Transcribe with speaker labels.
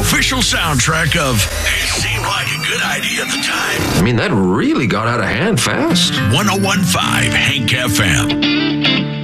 Speaker 1: official soundtrack of It Seemed Like a Good Idea at the Time.
Speaker 2: I mean, that really got out of hand fast.
Speaker 1: 101.5 Hank FM.